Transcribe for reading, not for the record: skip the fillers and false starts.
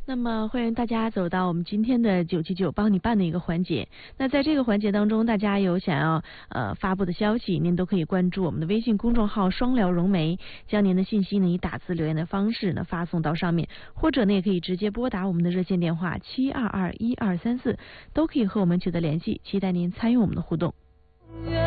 那么欢迎大家走到我们今天的979帮你办的一个环节。那在这个环节当中，大家有想要发布的消息，您都可以关注我们的微信公众号双聊融媒，将您的信息呢以打字留言的方式呢发送到上面，或者呢也可以直接拨打我们的热线电话7221234，都可以和我们取得联系，期待您参与我们的互动。